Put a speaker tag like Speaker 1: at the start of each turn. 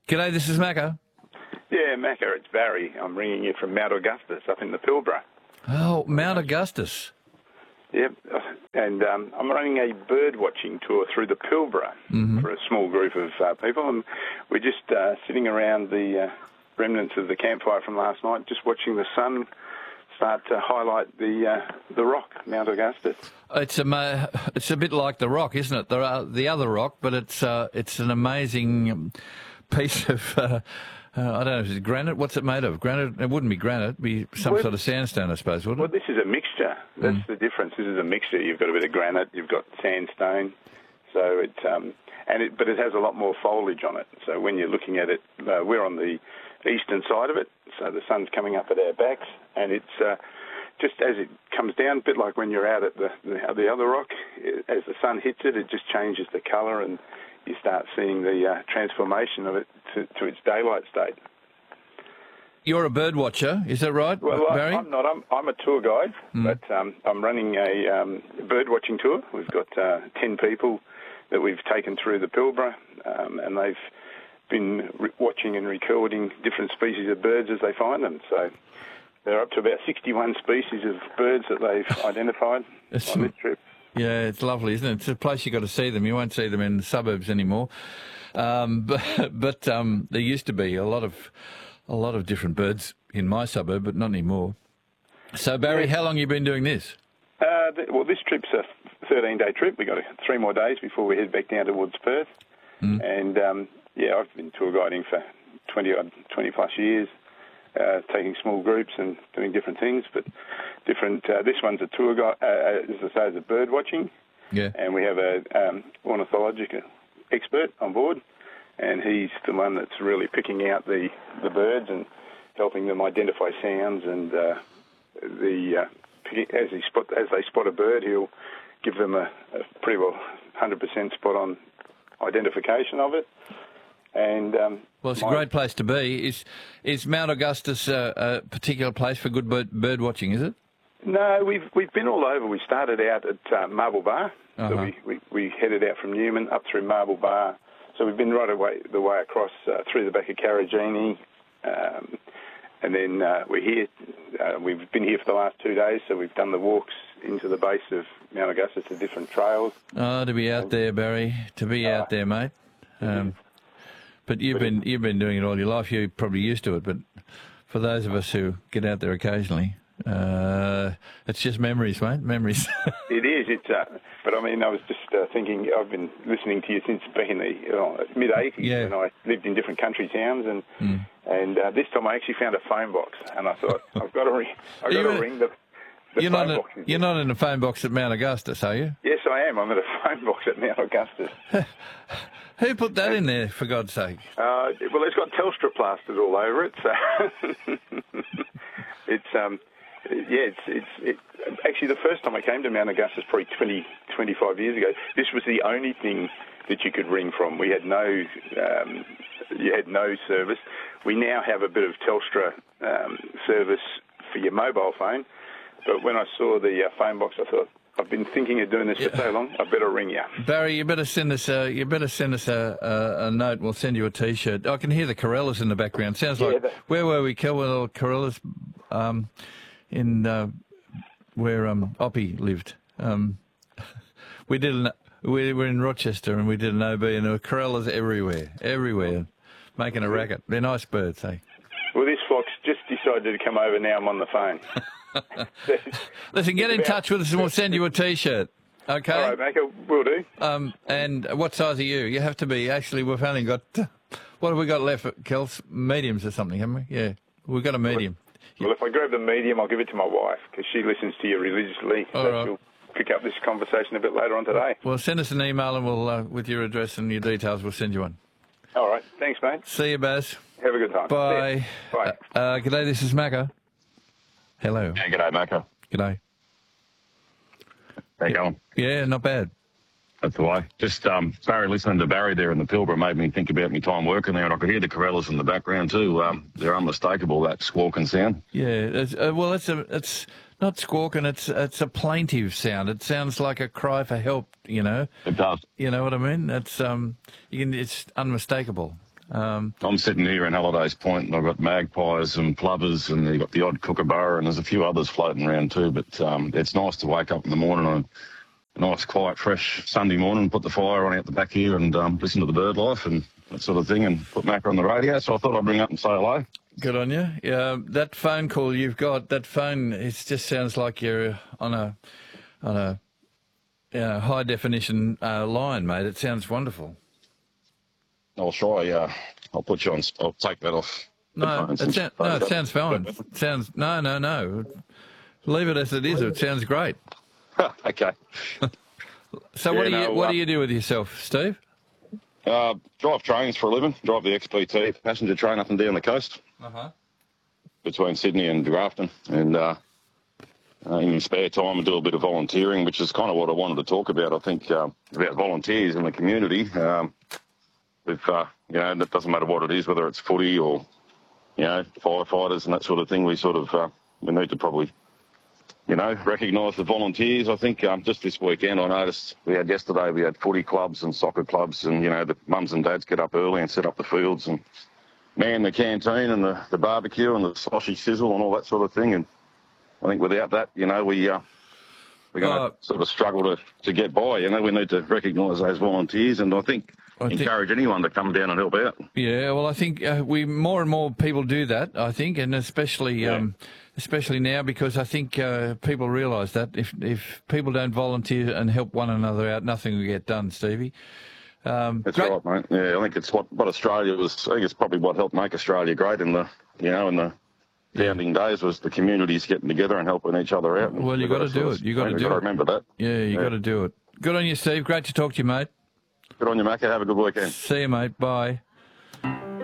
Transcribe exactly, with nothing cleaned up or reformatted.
Speaker 1: G'day, this is Macca.
Speaker 2: Yeah, Macca, it's Barry. I'm ringing you from Mount Augustus up in the Pilbara.
Speaker 1: Oh, Mount Augustus.
Speaker 2: Yep, and um, I'm running a bird watching tour through the Pilbara mm-hmm. for a small group of uh, people, and we're just uh, sitting around the uh, remnants of the campfire from last night, just watching the sun start to highlight the uh, the rock, Mount Augustus.
Speaker 1: It's a it's a bit like the rock, isn't it? The the other rock, but it's uh, it's an amazing piece of. Uh, Uh, I don't know if it's granite. What's it made of? Granite? It wouldn't be granite. It'd be some well, sort of sandstone, I suppose, wouldn't
Speaker 2: it?
Speaker 1: Well,
Speaker 2: this is a mixture. That's mm. the difference. This is a mixture. You've got a bit of granite. You've got sandstone. So it, um, and it, but it has a lot more foliage on it. So when you're looking at it, uh, we're on the eastern side of it. So the sun's coming up at our backs, and it's uh, just as it comes down, a bit like when you're out at the the, the other rock. It, as the sun hits it, it just changes the colour and you start seeing the uh, transformation of it to, to its daylight state.
Speaker 1: You're a bird watcher, is that right,
Speaker 2: well,
Speaker 1: Barry?
Speaker 2: I'm not. I'm, I'm a tour guide, mm. but um, I'm running a um, bird watching tour. We've got uh, ten people that we've taken through the Pilbara, um, and they've been re- watching and recording different species of birds as they find them. So they're up to about sixty-one species of birds that they've identified on this trip.
Speaker 1: Yeah, it's lovely, isn't it? It's a place you've got to see them. You won't see them in the suburbs anymore. Um, but but um, there used to be a lot of a lot of different birds in my suburb, but not anymore. So, Barry, how long have you been doing this?
Speaker 2: Uh, th- well, this trip's a thirteen-day trip. We've got three more days before we head back down towards Perth. Mm. And, um, yeah, I've been tour guiding for twenty, twenty plus years. Uh, taking small groups and doing different things, but different. Uh, this one's a tour guide, uh, as I say, is a bird watching,
Speaker 1: yeah.
Speaker 2: And we have a um, ornithological expert on board, and he's the one that's really picking out the, the birds and helping them identify sounds. And uh, the uh, as he spot as they spot a bird, he'll give them a, a pretty well one hundred percent spot on identification of it. And um,
Speaker 1: well, it's a great place to be. Is is Mount Augustus uh, a particular place for good bird, bird watching? Is it?
Speaker 2: No, we've we've been all over. We started out at uh, Marble Bar,
Speaker 1: uh-huh.
Speaker 2: so we, we, we headed out from Newman up through Marble Bar. So we've been right away the way across uh, through the back of Karijini, um, and then uh, we're here. Uh, we've been here for the last two days, so we've done the walks into the base of Mount Augustus to different trails.
Speaker 1: Oh, to be out and, there, Barry, to be uh, out there, mate. Um, But you've been you've been doing it all your life. You're probably used to it. But for those of us who get out there occasionally, uh, it's just memories, mate. Memories.
Speaker 2: It is. It's. Uh, but I mean, I was just uh, thinking. I've been listening to you since back in the you know, mid eighties
Speaker 1: yeah.
Speaker 2: when I lived in different country towns, and mm. and uh, this time I actually found a phone box, and I thought I've got to ring. I've got to ring the. The
Speaker 1: you're, not a, you're not in a phone box at Mount Augustus, are you?
Speaker 2: Yes, I am. I'm at a phone box at Mount Augustus.
Speaker 1: Who put that in there, for God's sake?
Speaker 2: Uh, well, it's got Telstra plastered all over it. So it's um, yeah, it's it's it, actually the first time I came to Mount Augustus, probably twenty, twenty-five years ago. This was the only thing that you could ring from. We had no, um, you had no service. We now have a bit of Telstra um, service for your mobile phone. But when I saw the uh, phone box, I thought, I've been thinking of doing this yeah. for so long, I better ring you.
Speaker 1: Barry, you better send us a, you better send us a, a, a note. We'll send you a T-shirt. I can hear the Corellas in the background. Sounds yeah, like, that... where were we, Kel? Well, Corellas um, in uh, where um, Oppie lived. Um, we did an, we were in Rochester and we did an O B, and there were Corellas everywhere, everywhere, making a racket. They're nice birds, eh?
Speaker 2: Well, this fox just decided to come over. Now I'm on the phone.
Speaker 1: Listen, get in touch with us and we'll send you a T-shirt. Okay?
Speaker 2: All right, Macca, will do.
Speaker 1: Um, and what size are you? You have to be, actually, we've only got, uh, what have we got left, Kels? Mediums or something, haven't we? Yeah, we've got a medium.
Speaker 2: Well, well if I grab the medium, I'll give it to my wife, because she listens to you religiously.
Speaker 1: All
Speaker 2: so
Speaker 1: right.
Speaker 2: She'll pick up this conversation a bit later on today.
Speaker 1: Well, send us an email and we'll, uh, with your address and your details, we'll send you one.
Speaker 2: All right, thanks, mate.
Speaker 1: See you, Baz.
Speaker 2: Have a good time.
Speaker 1: Bye.
Speaker 2: Bye.
Speaker 1: Uh, uh, g'day, this is Macca. Hello.
Speaker 3: Yeah, g'day, Macca.
Speaker 1: G'day.
Speaker 3: How you going?
Speaker 1: Yeah, not bad.
Speaker 3: That's the way. Just um, Barry, listening to Barry there in the Pilbara made me think about my time working there, and I could hear the Corellas in the background too. Um, they're unmistakable, that squawking sound.
Speaker 1: Yeah, it's, uh, well, it's a, it's not squawking. It's it's a plaintive sound. It sounds like a cry for help. You know.
Speaker 3: It does.
Speaker 1: You know what I mean? It's um, you can. It's unmistakable. Um,
Speaker 3: I'm sitting here in Halliday's Point, and I've got magpies and plovers, and you've got the odd kookaburra, and there's a few others floating around too. But um, it's nice to wake up in the morning on a nice, quiet, fresh Sunday morning, put the fire on out the back here, and um, listen to the bird life and that sort of thing, and put Macca on the radio. So I thought I'd bring up and say hello.
Speaker 1: Good on you. Yeah, that phone call you've got, that phone, it just sounds like you're on a on a you know, high definition uh, line, mate. It sounds wonderful.
Speaker 3: I'll try. Uh, I'll put you on. I'll take that off.
Speaker 1: No, it, sound, no, it sounds fine. It sounds no, no, no. Leave it as it is. It sounds great.
Speaker 3: Okay.
Speaker 1: So
Speaker 3: yeah,
Speaker 1: what do you
Speaker 3: no,
Speaker 1: what
Speaker 3: uh,
Speaker 1: do you do with yourself, Steve?
Speaker 3: Uh, drive trains for a living. Drive the X P T passenger train up and down the coast
Speaker 1: Uh-huh.
Speaker 3: between Sydney and Grafton, and uh, uh, in my spare time I do a bit of volunteering, which is kind of what I wanted to talk about. I think uh, about volunteers in the community. Um, If, uh, you know, it doesn't matter what it is, whether it's footy or, you know, firefighters and that sort of thing, we sort of, uh, we need to probably, you know, recognise the volunteers. I think um, just this weekend I noticed we had yesterday, we had footy clubs and soccer clubs, and, you know, the mums and dads get up early and set up the fields and man the canteen and the, the barbecue and the sausage sizzle and all that sort of thing. And I think without that, you know, we, uh, we're going to
Speaker 1: Uh,
Speaker 3: sort of struggle to, to get by. You know, we need to recognise those volunteers, and I think
Speaker 1: I think-
Speaker 3: encourage anyone to come down and help out.
Speaker 1: Yeah, well, I think uh, we more and more people do that. I think, and especially
Speaker 3: Yeah.
Speaker 1: um, especially now, because I think uh, people realise that if if people don't volunteer and help one another out, nothing will get done, Stevie. Um,
Speaker 3: That's
Speaker 1: great.
Speaker 3: right, mate. Yeah, I think it's what, what Australia was. I think it's probably what helped make Australia great in the, you know, in the founding days, was the communities getting together and helping each other out.
Speaker 1: Well, you got to do it. You got to do
Speaker 3: I
Speaker 1: it.
Speaker 3: remember that.
Speaker 1: Yeah, you
Speaker 3: Yeah.
Speaker 1: got to do it. Good on you, Steve. Great to talk to you, mate.
Speaker 3: Good on you, Macca. Have a good weekend.
Speaker 1: See you, mate. Bye.